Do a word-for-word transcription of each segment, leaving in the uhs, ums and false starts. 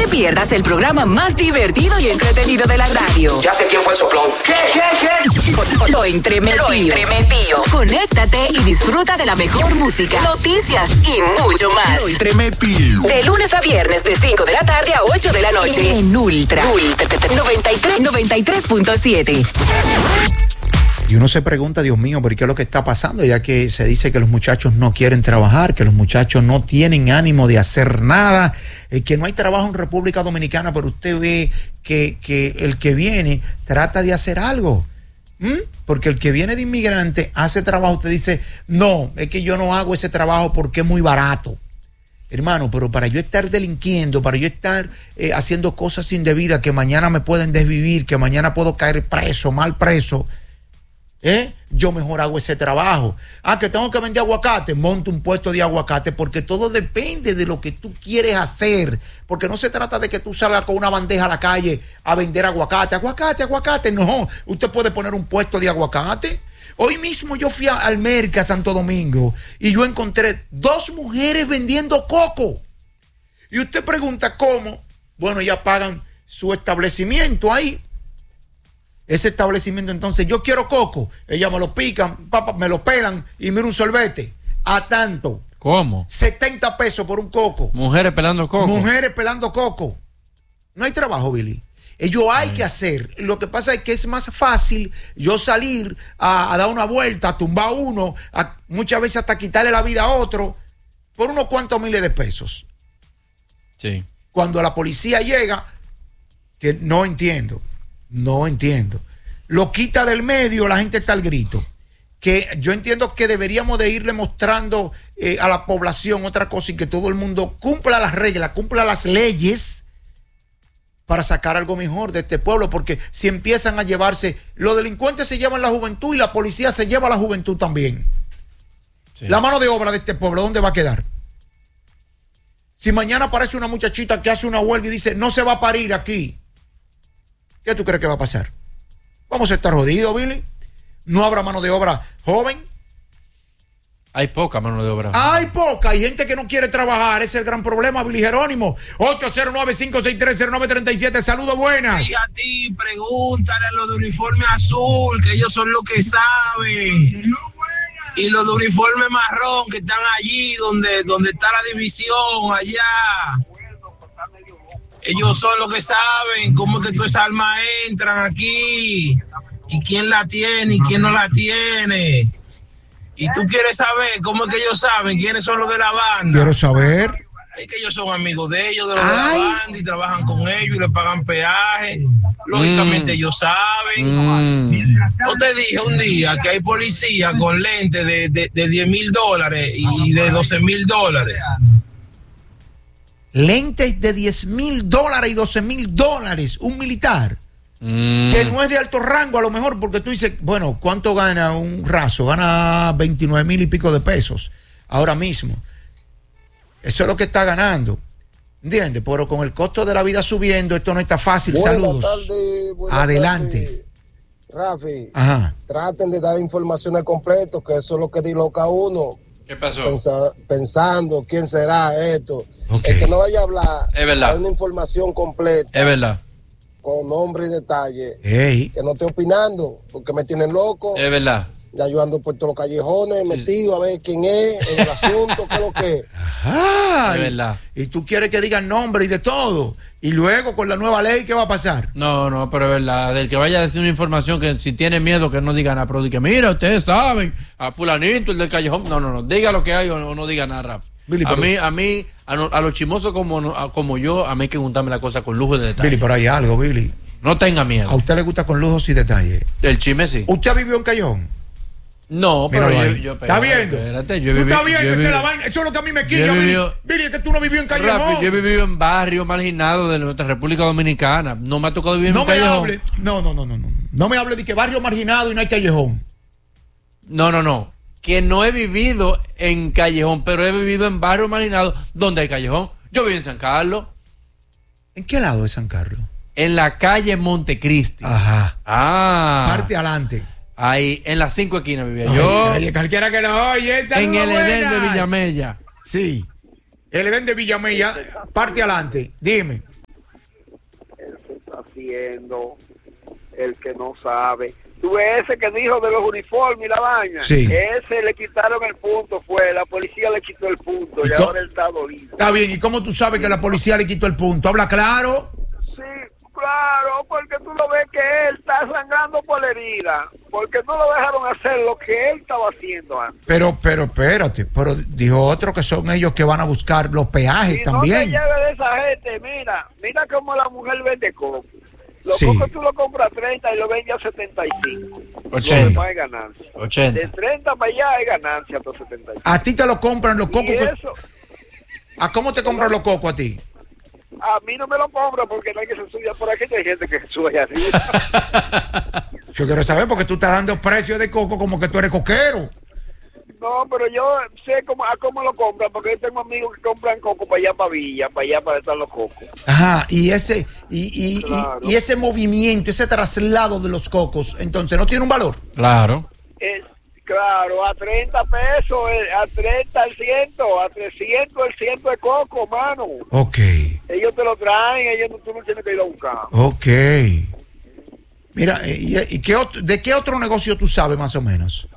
te pierdas el programa más divertido y entretenido de la radio. Ya sé quién fue el soplón. ¿Qué, qué, qué? Lo entremetido. Lo entremetido. Conéctate y disfruta de la mejor música, noticias y mucho más. Lo entremetido. De lunes a viernes de cinco de la tarde a ocho de la noche. En Ultra. Ultra noventa y tres punto siete. Y uno se pregunta, Dios mío, ¿por qué es lo que está pasando? Ya que se dice que los muchachos no quieren trabajar, que los muchachos no tienen ánimo de hacer nada, eh, que no hay trabajo en República Dominicana, pero usted ve que, que el que viene trata de hacer algo. ¿Mm? Porque el que viene de inmigrante hace trabajo, usted dice, no, es que yo no hago ese trabajo porque es muy barato. Hermano, pero para yo estar delinquiendo, para yo estar eh, haciendo cosas indebidas que mañana me pueden desvivir, que mañana puedo caer preso, mal preso, ¿Eh? yo mejor hago ese trabajo. Ah, que tengo que vender aguacate, monto un puesto de aguacate, porque todo depende de lo que tú quieres hacer, porque no se trata de que tú salgas con una bandeja a la calle a vender aguacate, aguacate, aguacate, no, usted puede poner un puesto de aguacate. Hoy mismo yo fui a, al Merca, Santo Domingo, y yo encontré dos mujeres vendiendo coco, y usted pregunta cómo. Bueno, ellas pagan su establecimiento ahí. Ese establecimiento, entonces, yo quiero coco, ellas me lo pican, papá, me lo pelan y mira un sorbete, a tanto. ¿Cómo? setenta pesos por un coco. Mujeres pelando coco. Mujeres pelando coco. No hay trabajo, Billy. Ello hay Ay. que hacer. Lo que pasa es que es más fácil yo salir a, a dar una vuelta, a tumbar uno, a, muchas veces hasta quitarle la vida a otro, por unos cuantos miles de pesos. Sí. Cuando la policía llega, que no entiendo. No entiendo. Lo quita del medio, la gente está al grito. Que yo entiendo que deberíamos de irle mostrando eh, a la población otra cosa y que todo el mundo cumpla las reglas, cumpla las leyes para sacar algo mejor de este pueblo, porque si empiezan a llevarse, los delincuentes se llevan la juventud y la policía se lleva la juventud también. Sí. La mano de obra de este pueblo, ¿dónde va a quedar? Si mañana aparece una muchachita que hace una huelga y dice, no se va a parir aquí, ¿qué tú crees que va a pasar? Vamos a estar jodidos, Billy. No habrá mano de obra joven. Hay poca mano de obra. Hay poca. Hay gente que no quiere trabajar. Ese es el gran problema, Billy Jerónimo. ocho cero nueve, cinco seis tres, cero nueve tres siete. Saludos, buenas. Y a ti, pregúntale a los de uniforme azul, que ellos son los que saben. Y los de uniforme marrón, que están allí, donde, donde está la división, allá. Ellos son los que saben cómo es que todas esas armas entran aquí, y quién la tiene y quién no la tiene. Y tú quieres saber cómo es que ellos saben quiénes son los de la banda. Quiero saber. Es que ellos son amigos de ellos, de los Ay. de la banda, y trabajan con ellos y les pagan peaje. Lógicamente mm. ellos saben. Mm. Yo te dije un día que hay policía con lentes de, de, de diez mil dólares y de doce mil dólares. Lentes de diez mil dólares y doce mil dólares, un militar, mm. que no es de alto rango a lo mejor, porque tú dices, bueno, ¿cuánto gana un raso? Gana veintinueve mil y pico de pesos ahora mismo. Eso es lo que está ganando, ¿entiendes? Pero con el costo de la vida subiendo, esto no está fácil. Buenas Saludos. Tardes, Adelante. Tardes. Rafi, Ajá. Traten de dar informaciones completas, que eso es lo que disloca uno. ¿Qué pasó? Pensa, pensando quién será esto. Okay. El que no vaya a hablar, es verdad. Hay una información completa. Es verdad. Con nombre y detalle. Hey. Que no estoy opinando, porque me tienen loco. Es verdad. Ya yo ando por todos los callejones, sí. metido a ver quién es, en el asunto, qué es lo que es. Ajá. Es verdad. Y, y tú quieres que digan nombre y de todo. Y luego con la nueva ley, ¿qué va a pasar? No, no, pero es verdad. El que vaya a decir una información que si tiene miedo que no diga nada, pero que mira, ustedes saben, a fulanito, el del callejón. No, no, no, diga lo que hay o no, no diga nada, Rafa. Billy, a, pero... mí, a mí, a, no, a los chimosos como, a, como yo, a mí hay que juntarme la cosa con lujo de detalle. Billy, pero hay algo, Billy. No tenga miedo. ¿A usted le gusta con lujos y detalles? El chisme sí. ¿Usted vivió en Callejón? No, pero yo, yo, ¿Está viendo? Espérate, yo ¿Tú viví, estás viendo? yo Esa viví, es la vaina. Eso es lo que a mí me quilla, Billy. Billy, es que tú no vivió en Callejón. Rápido, yo he vivido en barrios marginados de nuestra República Dominicana. No me ha tocado vivir no en me Callejón. Hable, no, no, no, no, no. No me hable de que barrio marginado y no hay Callejón. No, no, no. Que no he vivido en Callejón, pero he vivido en barrios marginados donde hay Callejón. Yo viví en San Carlos. ¿En qué lado de San Carlos? En la calle Montecristi. Ajá. Ah. Parte adelante. Ahí, en las cinco esquinas vivía yo. Oye, cualquiera que lo oye. En el buenas. Edén de Villamella. Sí. El Edén de Villamella. Parte adelante. Dime. diciendo, el que no sabe. Tú ves ese que dijo de los uniformes y la vaina. Sí. Ese le quitaron el punto, fue, la policía le quitó el punto y, ¿Y ahora él está dolido. Está bien, ¿y cómo tú sabes que la policía le quitó el punto? ¿Habla claro? Sí, claro, porque tú lo ves que él está sangrando por la herida, porque no lo dejaron hacer lo que él estaba haciendo antes. Pero, pero, espérate, pero dijo otro que son ellos que van a buscar los peajes Y también. no te lleves de esa gente, mira, mira cómo la mujer vende coco. Los Sí. cocos tú lo compras a treinta y lo vendes a setenta y cinco. ochenta. Lo demás es ganancia. ochenta. De treinta para allá es ganancia hasta setenta y cinco. A ti te lo compran los cocos. Y que- eso, ¿A cómo te compran los cocos a ti? a mí no me lo compro porque no hay que se suya por aquí, hay gente que sube así. Yo quiero saber porque tú estás dando precio de coco como que tú eres coquero. No, pero yo sé cómo, a cómo lo compran, porque yo tengo amigos que compran coco para allá, para Villa, para allá, para estar los cocos. Ajá, y ese, y, y, y- Claro. y ese movimiento, ese traslado de los cocos, entonces no tiene un valor. Claro. Es, claro, a treinta pesos, eh, a treinta el ciento, a trescientos el ciento de coco, mano. Ok, Ellos te lo traen, ellos no, tú no tienes que ir a buscar. ok. Mira, eh, ¿y, y qué otro- ¿de qué otro negocio tú sabes más o menos?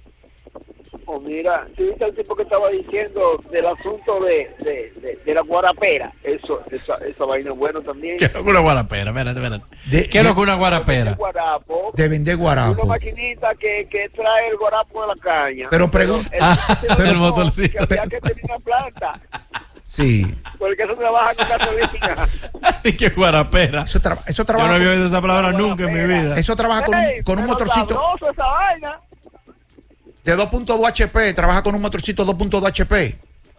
Oh, mira, ¿sí viste el tipo que estaba diciendo del asunto de, de, de, de la guarapera? Eso, esa, esa vaina es bueno también. ¿Qué es lo que una guarapera? Espérate, espérate. De- ¿Qué es lo de- que una guarapera? Guarapo. De vender Una guarapo. maquinita que, que trae el guarapo de la caña. Pero pregunta- el- Ah, el- el motorcito. Que había que tener una planta, Sí. porque eso trabaja con gasolina. ¿Qué guarapera? Eso, tra- eso Yo trabaja, no había oído esa palabra nunca en mi vida. eso trabaja con un, Ey, con un pero motorcito sabroso esa vaina. de dos punto dos H P, trabaja con un motorcito dos punto dos H P.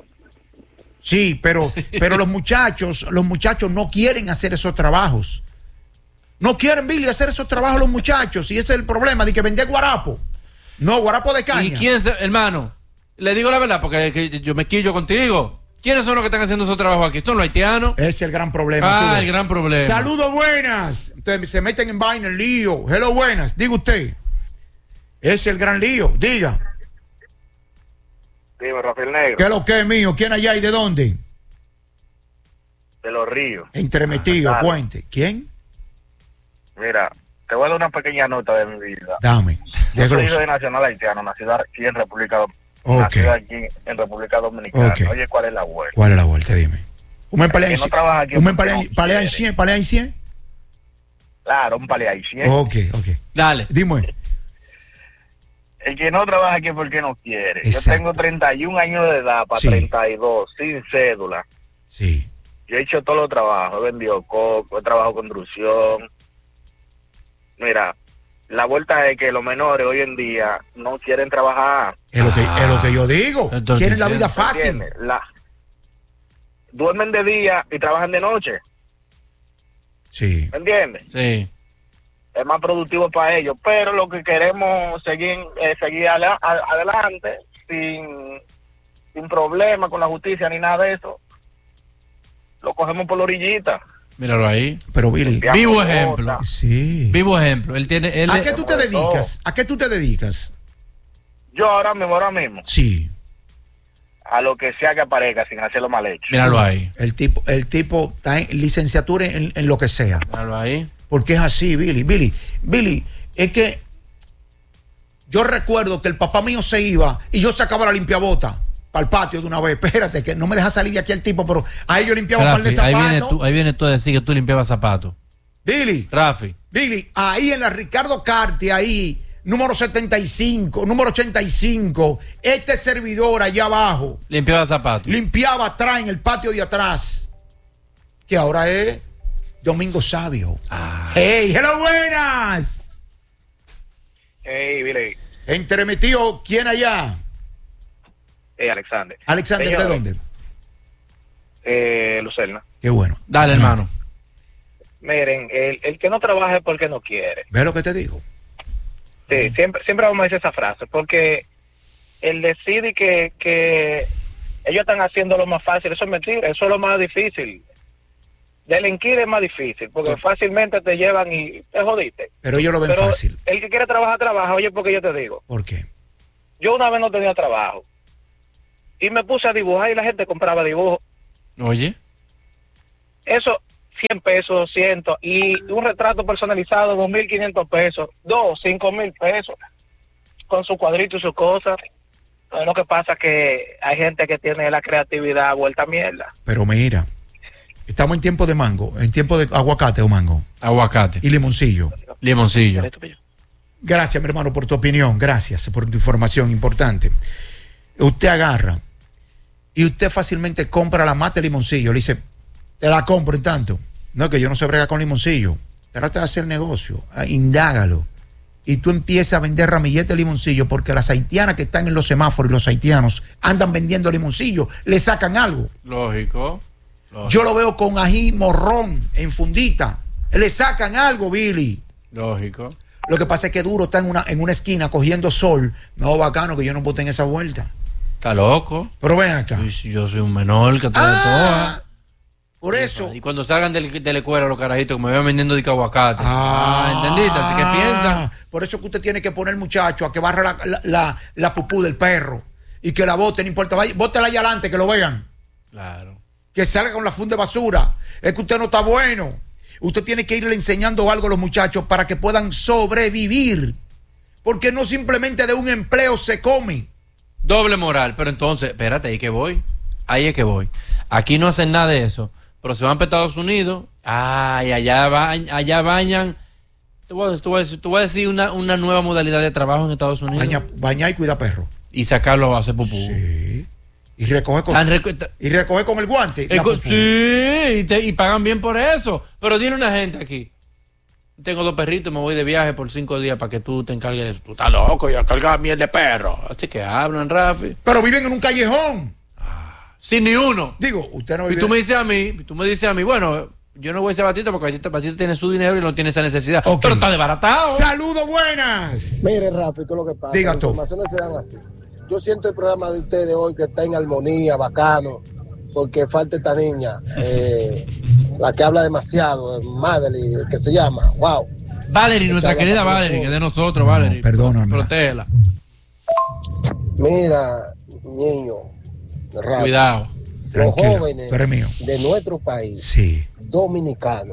Sí, pero, pero los muchachos, los muchachos no quieren hacer esos trabajos. No quieren, Billy, hacer esos trabajos los muchachos. Y ese es el problema, de que vender guarapo. No, guarapo de caña. ¿Y quién, se- hermano? Le digo la verdad porque que yo me quillo contigo. ¿Quiénes son los que están haciendo esos trabajos aquí? ¿Son los haitianos? Ese es el gran problema. Ah, tú ves. el gran problema. Saludos, buenas. Entonces se meten en vaina, en lío. Hello, buenas. Diga usted. Ese es el gran lío. Diga. Dime, Rafael Negro, ¿Qué es lo que es mío? ¿Quién allá y de dónde? de los ríos. Entremetido, Ah, dale. puente. ¿Quién? Mira, te voy a dar una pequeña nota de mi vida. Dame. Yo soy hijo Desglosa. de nacional haitiano, nacido aquí en República Dominicana. Ok. Nacido aquí en República Dominicana. Ok. Oye, ¿cuál es la vuelta? ¿Cuál es la vuelta? Dime. Un men palea que en no cien. trabaja aquí Un men porque palea no palea en quiere. cien. Palea en cien. Claro, un palea ahí, ¿sí? Ok, ok. Dale. Dime. El que no trabaja aquí es porque no quiere. Exacto. Yo tengo treinta y un años de edad para Sí. treinta y dos, sin cédula. Sí. Yo he hecho todos los trabajos, he vendido coco, he trabajado construcción. Mira, la vuelta es que los menores hoy en día no quieren trabajar. Es lo que, Ah. es lo que yo digo. Entonces, Quieren la sí. vida fácil. ¿Entiendes? La... Duermen de día y trabajan de noche, Sí. ¿me entiendes? Sí. Es más productivo para ellos, pero lo que queremos seguir eh, seguir ala- a- adelante sin, sin problema con la justicia ni nada de eso. Lo cogemos por la orillita. Míralo ahí. Pero Billy. Limpiamos Vivo botas. ejemplo. Sí. Vivo ejemplo. Él tiene. Él ¿A es- qué tú te dedicas? ¿A qué tú te dedicas? Yo ahora mismo, ahora mismo, Sí. a lo que sea que aparezca sin hacerlo mal hecho. Míralo ahí. El tipo, el tipo está en licenciatura en, en lo que sea. Míralo ahí. Porque es así, Billy. Billy, Billy, es que yo recuerdo que el papá mío se iba y yo sacaba la limpiabota para el patio de una vez. Espérate, que no me deja salir de aquí el tipo, pero ahí yo limpiaba un par de Rafi, ahí viene zapatos. tú, ahí viene tú a decir que tú limpiabas zapatos. Billy, Rafi. Billy, ahí en la Ricardo Carte, ahí, número setenta y cinco, número ochenta y cinco, este servidor allá abajo Limpiaba zapatos. limpiaba atrás en el patio de atrás, que ahora es Domingo Sabio. Ah. Hey, hello, buenas. Hey, Billy. Entremetido, ¿quién allá? Hey, Alexander. Alexander, ¿de Señores, dónde? Eh, Lucerna. Qué bueno. Dale, hermano. Miren, el, el que no trabaja es porque no quiere. ¿Ves lo que te digo? Sí, siempre, siempre vamos a decir esa frase, porque el decir que, que ellos están haciendo lo más fácil, eso es mentira, eso es lo más difícil. Delinquir es más difícil, porque fácilmente te llevan y te jodiste. Pero ellos lo ven Pero fácil. el que quiere trabajar, trabaja. Oye, porque yo te digo, ¿Por qué? yo una vez no tenía trabajo y me puse a dibujar y la gente compraba dibujos. Oye. Eso cien pesos, doscientos, y un retrato personalizado, dos mil quinientos pesos, dos, cinco mil pesos, con su cuadrito y su cosa. Lo que pasa es que hay gente que tiene la creatividad vuelta a mierda. Pero mira, estamos en tiempo de mango, en tiempo de aguacate o mango. Aguacate. Y limoncillo. Limoncillo. Gracias, mi hermano, por tu opinión. Gracias por tu información importante. Usted agarra y usted fácilmente compra la mata de limoncillo. Le dice, te la compro en tanto. No, que yo no sé bregar con limoncillo. Trata de hacer negocio, indágalo. Y tú empiezas a vender ramilletes de limoncillo porque las haitianas que están en los semáforos y los haitianos andan vendiendo limoncillo, le sacan algo. Lógico. Lógico. Yo lo veo con ají morrón en fundita. Le sacan algo, Billy. Lógico. Lo que pasa es que Duro está en una, en una esquina cogiendo sol. No, bacano que yo no bote en esa vuelta. Está loco. Pero ven acá. Yo, yo soy un menor que te ah, Por eso. Y cuando salgan del, de la escuela los carajitos que me vean vendiendo de aguacate. Ah, ah, ¿entendiste? Así que piensan. Por eso que usted tiene que poner muchacho a que barra la, la, la, la pupú del perro. Y que la bote, no importa. Bótela allá adelante, que lo vean. Claro. Que salga con la funda de basura. Es que usted no está bueno. Usted tiene que irle enseñando algo a los muchachos para que puedan sobrevivir. Porque no simplemente de un empleo se come. Doble moral. Pero entonces, espérate, ahí que voy. Ahí es que voy. Aquí no hacen nada de eso. Pero se van para Estados Unidos. Ay, allá, va, allá bañan. Te voy a, te voy a decir, te voy a decir una, una nueva modalidad de trabajo en Estados Unidos. Baña, bañar y cuidar perro. Y sacarlo a hacer pupú. Sí. Y recoge con, reco- y recoge con el guante. El co- sí, y, te, y pagan bien por eso. Pero dile a una gente aquí. Tengo dos perritos, me voy de viaje por cinco días para que tú te encargues de eso. Tú estás loco, ya cargas miel de perro. Así que hablan, Rafi. Pero viven en un callejón. Ah, sin ni uno. Digo, usted no vive. Y tú me dices a mí, tú me dices a mí, bueno, yo no voy a ese Batista porque Batista, Batista tiene su dinero y no tiene esa necesidad. Okay. Pero está desbaratado. Saludos, buenas. Mire, Rafi, ¿qué es lo que pasa? Diga Las tú. informaciones se dan así. Yo siento el programa de ustedes hoy que está en armonía, bacano, porque falta esta niña, eh, la que habla demasiado, Madeline, que se llama, wow. Valerie, nuestra querida Valerie, que es de nosotros, Valerie. No, perdóname. Protégela. Mira, niño, Rafi, cuidado. Los Tranquilo, jóvenes tú eres mío. de nuestro país, sí. dominicano,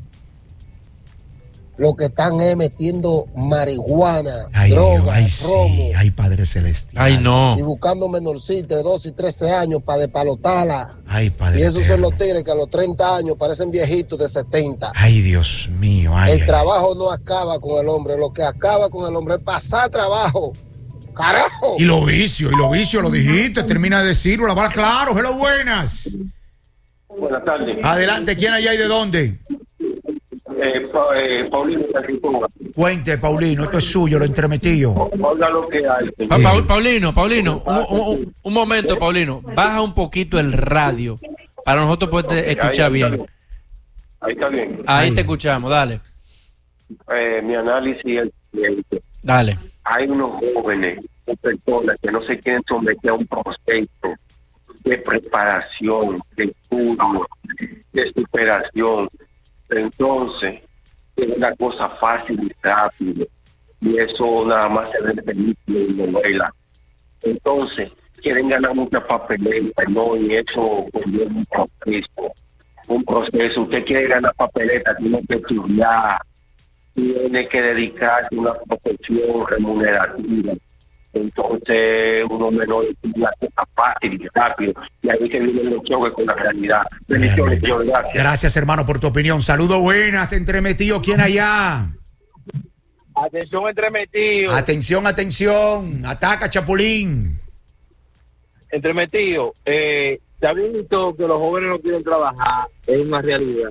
lo que están es metiendo marihuana, ay, droga, ay, romo. Sí, ay, Padre Celestial. Ay, no. Y buscando menorcitas de doce y trece años para despalotarla. Ay, Padre Y esos eterno. son los tigres que a los treinta años parecen viejitos de setenta. Ay, Dios mío. Ay, el ay, trabajo no acaba con el hombre, lo que acaba con el hombre es pasar trabajo. ¡Carajo! Y los vicios, y los vicios, lo dijiste, termina de decirlo, la bala claro, hello, buenas. Buenas tardes. Adelante, ¿quién allá y de dónde? Eh, pa, eh, Paulino de Rincón. Cuente, Paulino, esto es suyo, lo entremetido. Oiga lo que hay. Pa- Pa- Paulino, Paulino, un, un- un momento, Paulino. Baja un poquito el radio para nosotros poder Okay, escuchar ahí, bien. Ahí está bien. Ahí está bien. Ahí Ahí. te escuchamos, dale. Eh, mi análisis es el siguiente. Dale. Hay unos jóvenes, personas que no se quieren someter a un proceso de preparación, de estudio, de superación. Entonces, es una cosa fácil y rápida. Y eso nada más se ve en películas y novelas. Entonces, quieren ganar mucha papeleta, ¿no? Y eso conlleva un proceso. Un proceso. Usted quiere ganar papeleta, tiene que estudiar, tiene que dedicarse a una profesión remunerativa. Entonces uno menor la cosa fácil y rápido, y ahí que vienen los choques con la realidad. Bendiciones, señor, gracias. Gracias, hermano, por tu opinión. Saludos, buenas, entremetido, ¿quién allá? Atención, entremetido. Atención, atención, ataca, Chapulín. Entremetido. Eh, ¿se ha visto que los jóvenes no quieren trabajar? Es una realidad.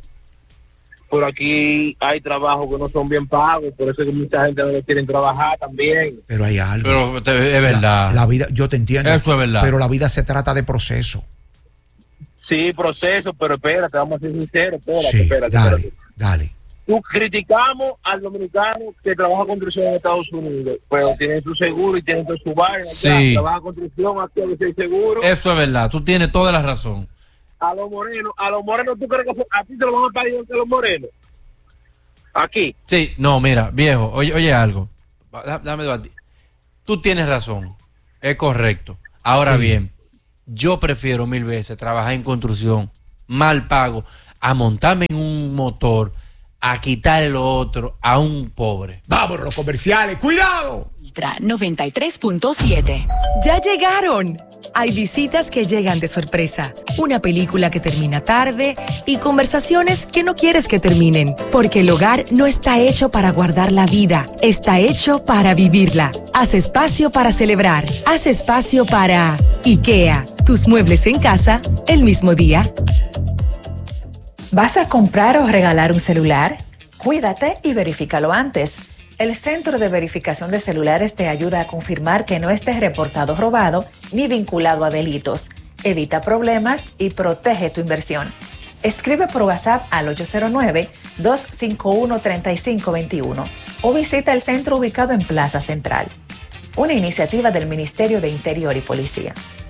Por aquí hay trabajos que no son bien pagos, por eso es que mucha gente no quiere trabajar también. Pero hay algo. Pero te- es verdad. La, la vida, yo te entiendo. Eso es verdad. Pero la vida se trata de proceso. Sí, proceso, pero espérate, vamos a ser sinceros, espérate, Sí, espérate, dale, espérate. dale. Tú criticamos al dominicano que trabaja construcción en Estados Unidos, pero tienen su seguro y tienen toda su vaina. Sí. Ya, trabaja construcción, aquí a veces hay seguro. Eso es verdad. Tú tienes toda la razón. A los morenos, a los morenos, ¿tú crees que a ti te lo van a pagar igual que a los morenos? Aquí. Sí, no, mira, viejo, oye, oye algo. Dá- Dame dos a ti. Tú tienes razón. Es correcto. Ahora Sí. bien, yo prefiero mil veces trabajar en construcción, mal pago, a montarme en un motor, a quitarle lo otro a un pobre. Vámonos, los comerciales, cuidado. noventa y tres punto siete. ¡Ya llegaron! Hay visitas que llegan de sorpresa, una película que termina tarde y conversaciones que no quieres que terminen, porque el hogar no está hecho para guardar la vida, está hecho para vivirla. Haz espacio para celebrar, haz espacio para IKEA, tus muebles en casa el mismo día. ¿Vas a comprar o regalar un celular? Cuídate y verifícalo antes. El Centro de Verificación de Celulares te ayuda a confirmar que no estés reportado robado ni vinculado a delitos. Evita problemas y protege tu inversión. Escribe por WhatsApp al ocho cero nueve, dos cinco uno, tres cinco dos uno o visita el centro ubicado en Plaza Central. Una iniciativa del Ministerio de Interior y Policía.